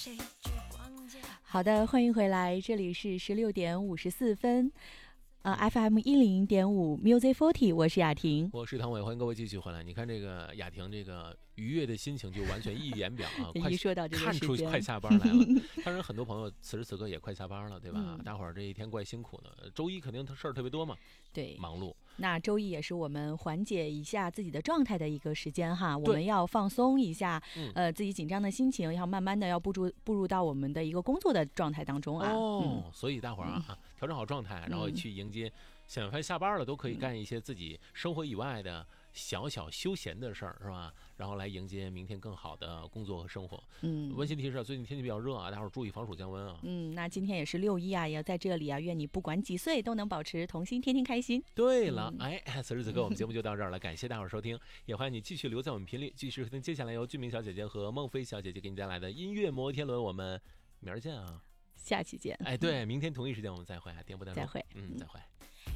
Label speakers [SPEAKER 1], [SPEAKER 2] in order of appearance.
[SPEAKER 1] 好的，欢迎回来，这里是16:54。FM10.5 Music 40， 我是雅婷，
[SPEAKER 2] 我是唐伟，欢迎各位继续回来。你看这个雅婷这个愉悦的心情就完全溢于言表啊！
[SPEAKER 1] 一说到这个
[SPEAKER 2] 看出快下班来了。当然，很多朋友此时此刻也快下班了，对吧？大伙儿这一天怪辛苦的，周一肯定事儿特别多嘛，
[SPEAKER 1] 对，
[SPEAKER 2] 忙碌。
[SPEAKER 1] 那周一也是我们缓解一下自己的状态的一个时间哈，我们要放松一下，自己紧张的心情，要慢慢的要步入到我们的一个工作的状态当中啊。
[SPEAKER 2] 所以大伙儿调整好状态，然后去迎接。想发现下班了都可以干一些自己生活以外的小小休闲的事儿，是吧？然后来迎接明天更好的工作和生活。温馨提示，最近天气比较热啊，大伙儿注意防暑降温啊。
[SPEAKER 1] 那今天也是6·1啊，也在这里啊，愿你不管几岁都能保持童心，天天开心。
[SPEAKER 2] 对了，此时此刻我们节目就到这儿了，感谢大伙儿收听，也欢迎你继续留在我们频率，继续收听接下来由俊明小姐姐和孟非小姐姐给你带来的音乐摩天轮。我们明儿见啊，
[SPEAKER 1] 下期见。
[SPEAKER 2] 对，明天同一时间我们再会啊，颠不颠？
[SPEAKER 1] 再会，
[SPEAKER 2] 再会。